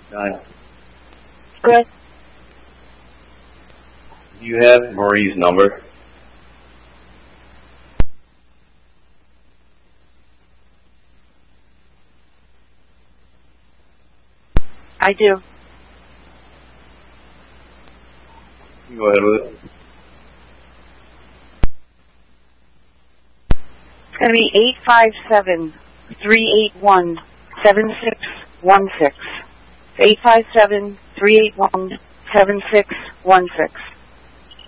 Hi. Good. Do you have Marie's number? I do. Go ahead with it. It's going to be 857-381-7616. 857-381-7616.